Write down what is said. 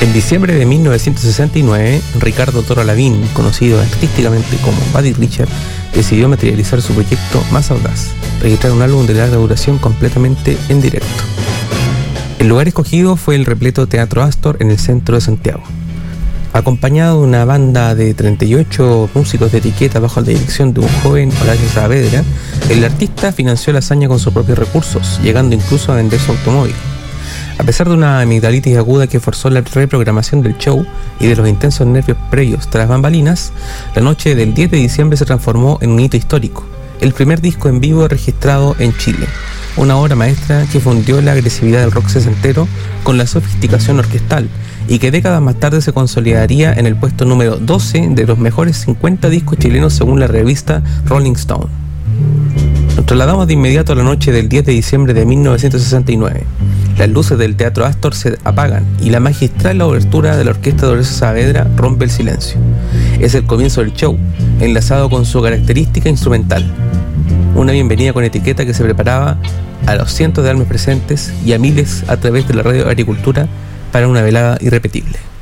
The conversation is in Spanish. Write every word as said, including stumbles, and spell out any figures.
En diciembre de mil novecientos sesenta y nueve, Ricardo Toro Lavín, conocido artísticamente como Buddy Richard, decidió materializar su proyecto más audaz, registrar un álbum de larga duración completamente en directo. El lugar escogido fue el repleto Teatro Astor en el centro de Santiago. Acompañado de una banda de treinta y ocho músicos de etiqueta bajo la dirección de un joven Horacio Saavedra, el artista financió la hazaña con sus propios recursos, llegando incluso a vender su automóvil. A pesar de una amigdalitis aguda que forzó la reprogramación del show y de los intensos nervios previos tras bambalinas, la noche del diez de diciembre se transformó en un hito histórico, el primer disco en vivo registrado en Chile, una obra maestra que fundió la agresividad del rock sesentero con la sofisticación orquestal y que décadas más tarde se consolidaría en el puesto número doce de los mejores cincuenta discos chilenos según la revista Rolling Stone. Nos trasladamos de inmediato a la noche del diez de diciembre de mil novecientos sesenta y nueve. Las luces del Teatro Astor se apagan y la magistral obertura de la orquesta de Horacio Saavedra rompe el silencio. Es el comienzo del show, enlazado con su característica instrumental. Una bienvenida con etiqueta que se preparaba a los cientos de almas presentes y a miles a través de la radio Agricultura para una velada irrepetible.